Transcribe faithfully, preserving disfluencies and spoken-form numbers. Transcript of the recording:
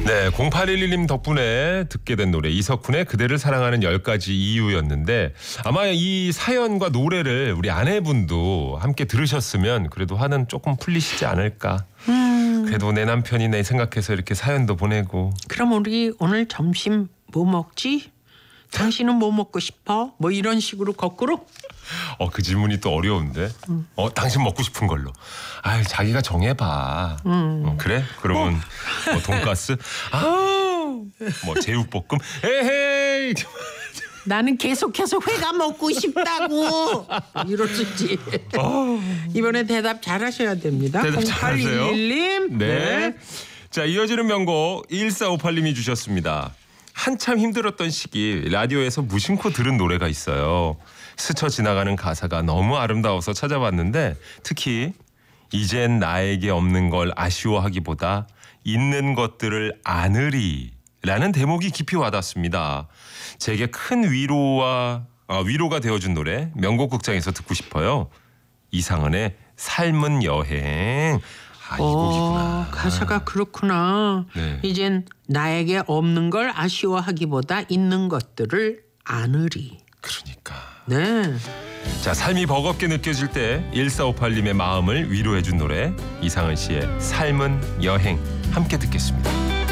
네, 공팔일일 님 덕분에 듣게 된 노래 이석훈의 그대를 사랑하는 열 가지 이유였는데 아마 이 사연과 노래를 우리 아내분도 함께 들으셨으면 그래도 화는 조금 풀리시지 않을까. 음. 그래도 내 남편이 내 생각해서 이렇게 사연도 보내고. 그럼 우리 오늘 점심 뭐 먹지? 당신은 뭐 먹고 싶어? 뭐 이런 식으로 거꾸로? 어, 그 질문이 또 어려운데. 음. 어, 당신 먹고 싶은 걸로. 아유, 자기가 정해봐. 음. 어, 그래? 그러면 뭐 돈가스? 아, 뭐 제육볶음? 에헤이. 나는 계속해서 회가 먹고 싶다고 이럴 수 있지. 이번에 대답 잘하셔야 됩니다. 대답 잘하세요. 공팔일일 님. 네. 네. 자, 이어지는 명곡 일사오팔 님이 주셨습니다. 한참 힘들었던 시기 라디오에서 무심코 들은 노래가 있어요. 스쳐 지나가는 가사가 너무 아름다워서 찾아봤는데 특히 이젠 나에게 없는 걸 아쉬워하기보다 있는 것들을 안으리 라는 대목이 깊이 와닿습니다. 제게 큰 위로와 아, 위로가 되어준 노래 명곡 극장에서 듣고 싶어요. 이상은의 삶은 여행. 아, 이 곡이구나. 어, 가사가 그렇구나. 네. 이젠 나에게 없는 걸 아쉬워하기보다 있는 것들을 안으리. 그러니까. 네. 자, 삶이 버겁게 느껴질 때 일사오팔 님의 마음을 위로해준 노래 이상은 씨의 삶은 여행 함께 듣겠습니다.